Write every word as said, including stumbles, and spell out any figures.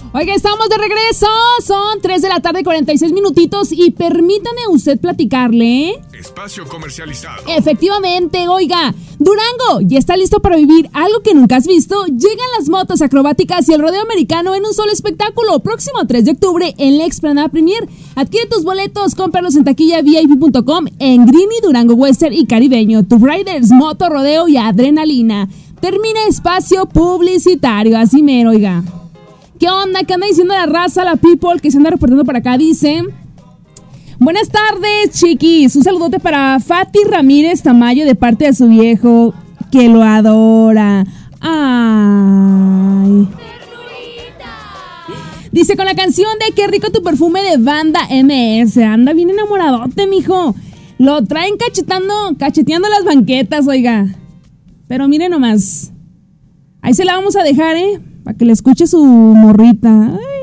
Oiga, estamos de regreso, son tres de la tarde, cuarenta y seis minutitos y permítame usted platicarle. Espacio comercializado. Efectivamente, oiga, Durango ya está listo para vivir algo que nunca has visto. Llegan las motos acrobáticas y el rodeo americano en un solo espectáculo. Próximo tres de octubre en la Explanada Premier. Adquiere tus boletos, cómpralos en taquilla V I P punto com, en Greeny, Durango Western y Caribeño. Top Riders, moto, rodeo y adrenalina. Termina espacio publicitario, así mero, oiga. ¿Qué onda? ¿Qué anda diciendo la raza, la people que se anda reportando por acá? Dice: buenas tardes, chiquis. Un saludote para Fati Ramírez Tamayo de parte de su viejo, que lo adora. Ay. Dice: con la canción de Qué rico tu perfume de Banda M S. Anda bien enamoradote, mijo. Lo traen cachetando, cacheteando las banquetas, oiga. Pero mire nomás. Ahí se la vamos a dejar, ¿eh? Para que le escuche su morrita. Ay.